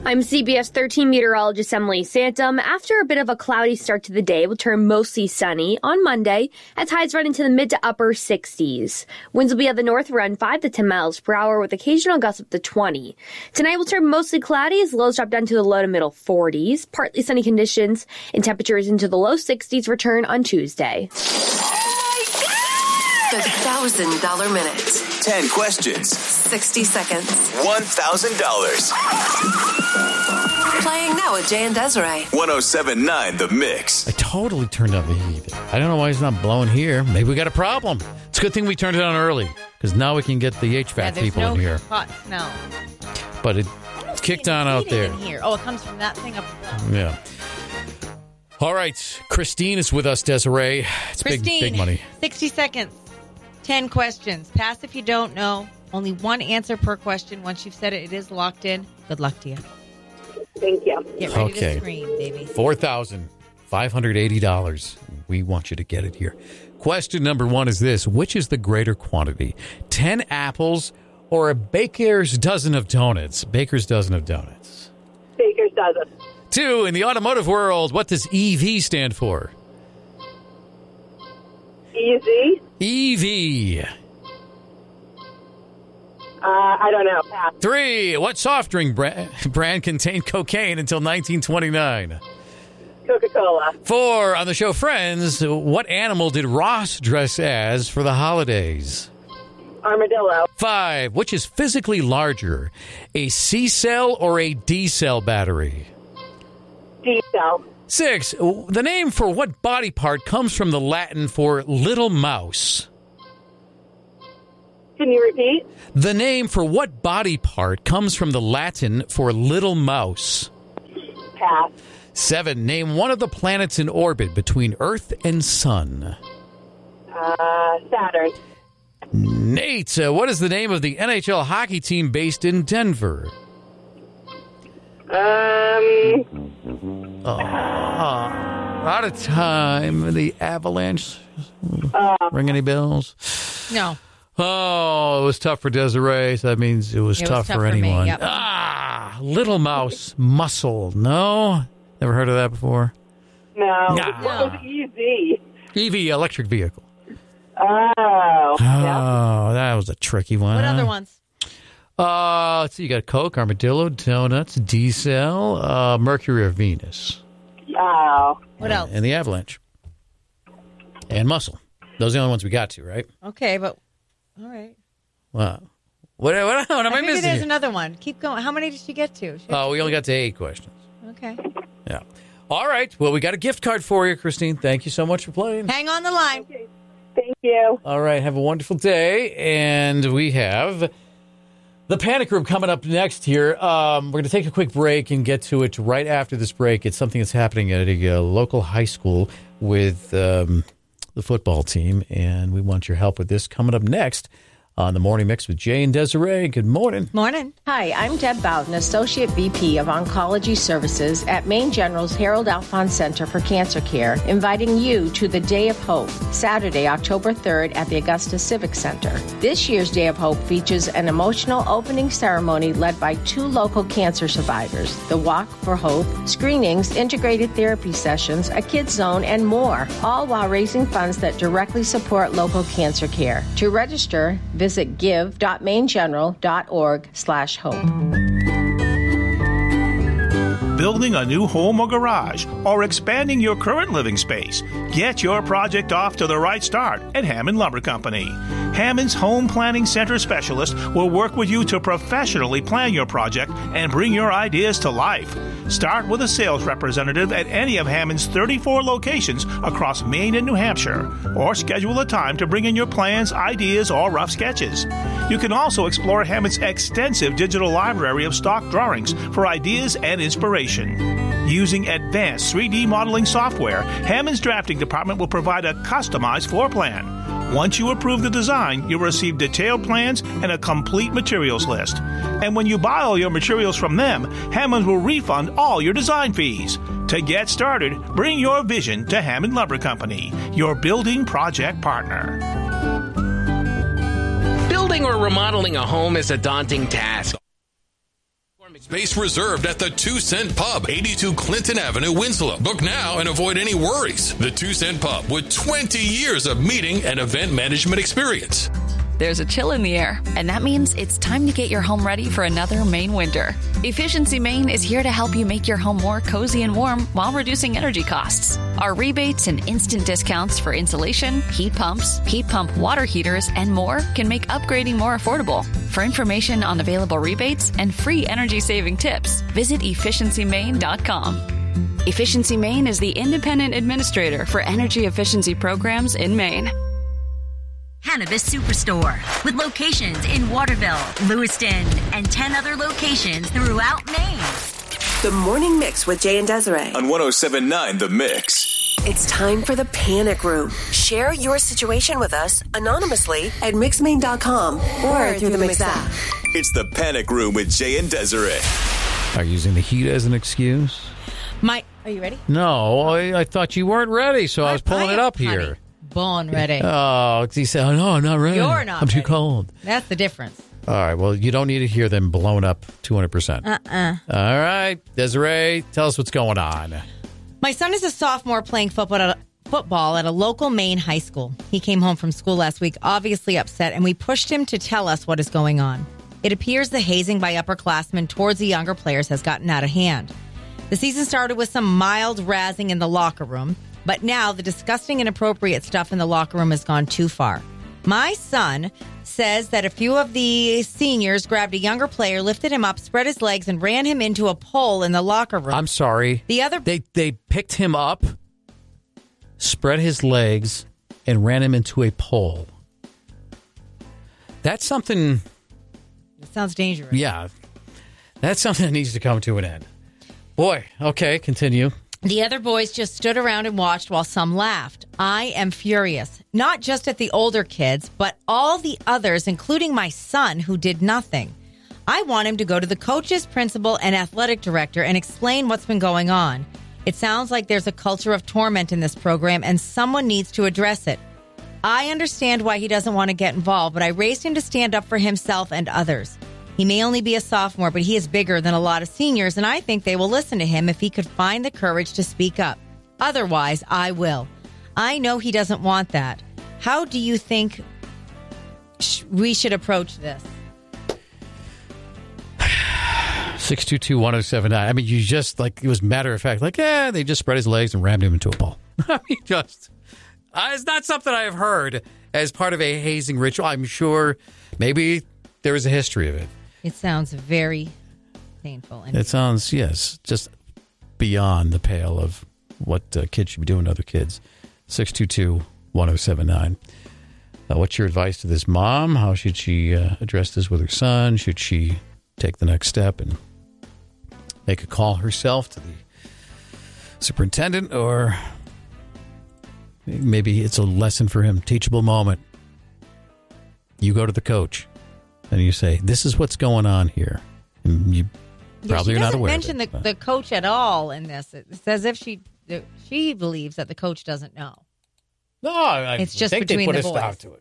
I'm CBS 13 meteorologist Emily Santum. After a bit of a cloudy start to the day, it will turn mostly sunny on Monday as highs run into the mid to upper 60s. Winds will be at the north around 5 to 10 miles per hour with occasional gusts up to 20. Tonight will turn mostly cloudy as lows drop down to the low to middle 40s. Partly sunny conditions and temperatures into the low 60s return on Tuesday. The $1,000 minute. 10 questions. 60 seconds. $1,000. Playing now with Jay and Desiree. 107.9 The Mix. I totally turned on the heat. I don't know why it's not blowing here. Maybe we got a problem. It's a good thing we turned it on early because now we can get the HVAC people in here. Hot smell. But it kicked on out there. In here. Oh, it comes from that thing up above. Yeah. All right. Christine is with us, Desiree. It's Christine, big money. 60 seconds. 10 questions. Pass if you don't know. Only one answer per question. Once you've said it, it is locked in. Good luck to you. Thank you. Get ready to scream, baby. $4,580. We want you to get it here. Question number 1 is this. Which is the greater quantity? 10 apples or a baker's dozen of donuts? Baker's dozen of donuts. Baker's dozen. 2, in the automotive world, what does EV stand for? Easy. EV. I don't know. Pass. 3, what soft drink brand contained cocaine until 1929? Coca-Cola. 4, on the show Friends, what animal did Ross dress as for the holidays? Armadillo. 5, which is physically larger, a C-cell or a D-cell battery? D-cell. 6, the name for what body part comes from the Latin for little mouse? Can you repeat? The name for what body part comes from the Latin for little mouse? Pass. 7, name one of the planets in orbit between Earth and Sun. Saturn. 8, what is the name of the NHL hockey team based in Denver? Out of time. The Avalanche. Ring any bells? No. Oh, it was tough for Desiree. So that means it was tough for anyone. Me, yep. Little mouse muscle. No? Never heard of that before? No. No. It was easy. EV, electric vehicle. Oh. Yeah. That was a tricky one. What other ones? Let's see. You got Coke, Armadillo, Donuts, D-Cell, Mercury or Venus. Oh. What else? And the Avalanche. And Muscle. Those are the only ones we got to, right? Okay, but all right. Wow. What am I Maybe missing? there's another one. Keep going. How many did she get to? We only got to 8 questions. Okay. Yeah. All right. Well, we got a gift card for you, Christine. Thank you so much for playing. Hang on the line. Okay. Thank you. All right. Have a wonderful day. And we have the Panic Room coming up next here. We're going to take a quick break and get to it right after this break. It's something that's happening at a local high school with the football team, and we want your help with this. Coming up next on the Morning Mix with Jay and Desiree. Good morning. Morning. Hi, I'm Deb Bowden, Associate VP of Oncology Services at Maine General's Harold Alphonse Center for Cancer Care, inviting you to the Day of Hope, Saturday, October 3rd at the Augusta Civic Center. This year's Day of Hope features an emotional opening ceremony led by 2 local cancer survivors, the Walk for Hope, screenings, integrated therapy sessions, a kids zone, and more, all while raising funds that directly support local cancer care. To register, visit give.mainegeneral.org/hope. Building a new home or garage, or expanding your current living space? Get your project off to the right start at Hammond Lumber Company. Hammond's Home Planning Center specialist will work with you to professionally plan your project and bring your ideas to life. Start with a sales representative at any of Hammond's 34 locations across Maine and New Hampshire, or schedule a time to bring in your plans, ideas, or rough sketches. You can also explore Hammond's extensive digital library of stock drawings for ideas and inspiration. Using advanced 3D modeling software, Hammond's drafting department will provide a customized floor plan. Once you approve the design, you'll receive detailed plans and a complete materials list. And when you buy all your materials from them, Hammond will refund all your design fees. To get started, bring your vision to Hammond Lumber Company, your building project partner. Building or remodeling a home is a daunting task. Space reserved at the 2 Cent Pub, 82 Clinton Avenue, Winslow. Book now and avoid any worries. The 2 Cent Pub with 20 years of meeting and event management experience. There's a chill in the air, and that means it's time to get your home ready for another Maine winter. Efficiency Maine is here to help you make your home more cozy and warm while reducing energy costs. Our rebates and instant discounts for insulation, heat pumps, heat pump water heaters, and more can make upgrading more affordable. For information on available rebates and free energy-saving tips, visit efficiencymaine.com. Efficiency Maine is the independent administrator for energy efficiency programs in Maine. Cannabis Superstore, with locations in Waterville, Lewiston, and 10 other locations throughout Maine. The Morning Mix with Jay and Desiree. On 107.9 The Mix. It's time for the Panic Room. Share your situation with us anonymously at mixmaine.com or through the Mix app. It's the Panic Room with Jay and Desiree. Are you using the heat as an excuse? Are you ready? No, I thought you weren't ready, so I was pulling it up here. Born ready. Oh, he said, "Oh no, I'm not ready. You're not I'm too ready. cold." That's the difference. All right. Well, you don't need to hear them blown up 200%. All right, Desiree, tell us what's going on. My son is a sophomore playing football at a local Maine high school. He came home from school last week, obviously upset, and we pushed him to tell us what is going on. It appears the hazing by upperclassmen towards the younger players has gotten out of hand. The season started with some mild razzing in the locker room, but now the disgusting and inappropriate stuff in the locker room has gone too far. My son says that a few of the seniors grabbed a younger player, lifted him up, spread his legs, and ran him into a pole in the locker room. I'm sorry. They picked him up, spread his legs, and ran him into a pole. That's something. It sounds dangerous. Yeah. That's something that needs to come to an end. Boy, okay, continue. The other boys just stood around and watched while some laughed. I am furious, not just at the older kids, but all the others, including my son, who did nothing. I want him to go to the coaches, principal, and athletic director and explain what's been going on. It sounds like there's a culture of torment in this program, and someone needs to address it. I understand why he doesn't want to get involved, but I raised him to stand up for himself and others. He may only be a sophomore, but he is bigger than a lot of seniors, and I think they will listen to him if he could find the courage to speak up. Otherwise, I will. I know he doesn't want that. How do you think we should approach this? 622-1079. I mean, you just, like, it was matter of fact, like, they just spread his legs and rammed him into a ball. I mean, just, it's not something I have heard as part of a hazing ritual. I'm sure maybe there is a history of it. It sounds very painful. It sounds, yes, just beyond the pale of what kids should be doing to other kids. 622-1079. What's your advice to this mom? How should she address this with her son? Should she take the next step and make a call herself to the superintendent? Or maybe it's a lesson for him, teachable moment. You go to the coach and you say, this is what's going on here. And you probably are not aware of it. She doesn't mention the coach at all in this. It's as if she believes that the coach doesn't know. No, it's just think between they put the a boys. stop to it.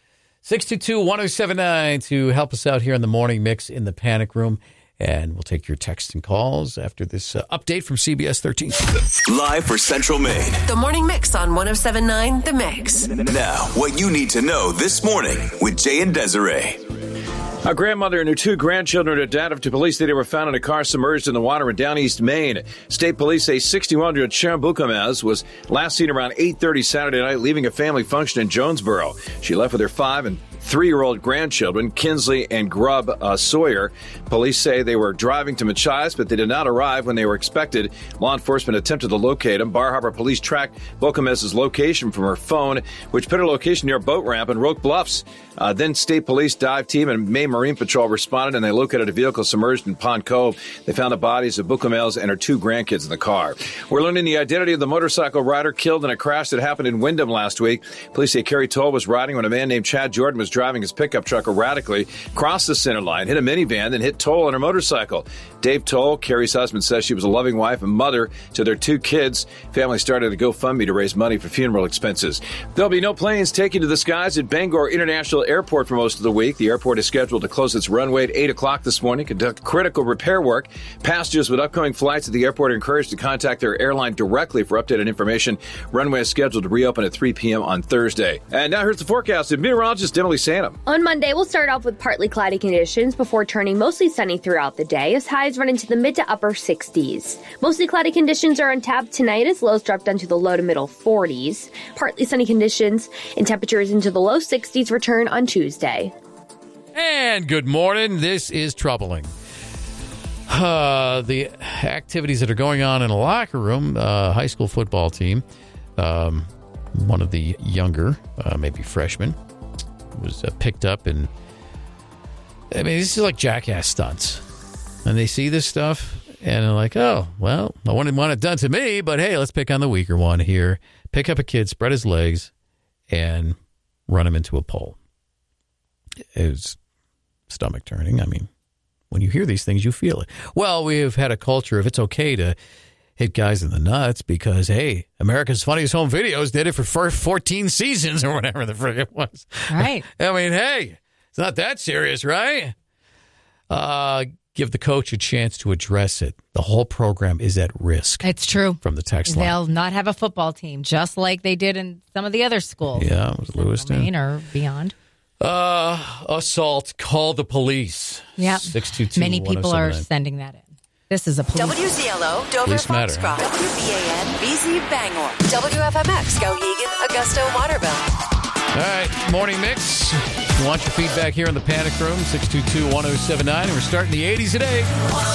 622-1079 to help us out here in the morning mix in the Panic Room. And we'll take your texts and calls after this update from CBS 13. Live for Central Maine. The Morning Mix on 107.9 The Mix. Now, what you need to know this morning with Jay and Desiree. A grandmother and her two grandchildren are dead after police say they were found in a car submerged in the water in down East Maine. State police say 61-year-old Sharon Buchamez was last seen around 8:30 Saturday night leaving a family function in Jonesboro. She left with her 5- and 3-year-old grandchildren, Kinsley and Grubb Sawyer. Police say they were driving to Machias, but they did not arrive when they were expected. Law enforcement attempted to locate them. Bar Harbor police tracked Buchamez's location from her phone, which put her location near a boat ramp in Roque Bluffs. Then state police dive team and Maine Marine Patrol responded, and they located a vehicle submerged in Pond Cove. They found the bodies of Buchamez and her two grandkids in the car. We're learning the identity of the motorcycle rider killed in a crash that happened in Wyndham last week. Police say Kerry Toll was riding when a man named Chad Jordan was driving his pickup truck erratically, crossed the center line, hit a minivan, then hit Toll on her motorcycle. Dave Toll, Carrie's husband, says she was a loving wife and mother to their 2 kids. Family started a GoFundMe to raise money for funeral expenses. There'll be no planes taken to the skies at Bangor International Airport for most of the week. The airport is scheduled to close its runway at 8 o'clock this morning, conduct critical repair work. Passengers with upcoming flights at the airport are encouraged to contact their airline directly for updated information. Runway is scheduled to reopen at 3 p.m. on Thursday. And now here's the forecast with meteorologist Emily Santam. On Monday, we'll start off with partly cloudy conditions before turning mostly sunny throughout the day as highs run into the mid to upper 60s. Mostly cloudy conditions are on tap tonight as lows drop down to the low to middle 40s. Partly sunny conditions and temperatures into the low 60s return on Tuesday. And good morning. This is troubling. The activities that are going on in a locker room, high school football team, one of the younger, maybe freshmen, was picked up. And I mean, this is like jackass stunts. And they see this stuff and they're like, oh, well, I wouldn't want it done to me, but hey, let's pick on the weaker one here. Pick up a kid, spread his legs, and run him into a pole. It was stomach turning. I mean, when you hear these things, you feel it. Well, we have had a culture of it's okay to hit guys in the nuts because, hey, America's Funniest Home Videos did it for 14 seasons or whatever the frick it was. Right. I mean, hey, it's not that serious, right? Give the coach a chance to address it. The whole program is at risk. It's true. From the text line. They'll not have a football team, just like they did in some of the other schools. Yeah, it was Lewiston. Maine or beyond. Assault. Call the police. Yeah. 622-1079. Many people are sending that in. This is a police. WZLO, Dover, Police matter. Foxcroft. WBAN, BZ, Bangor. WFMX, Skowhegan, Augusta, Waterville. All right, morning mix. You want your feedback here in the Panic Room, 622-1079. And we're starting the 80s today.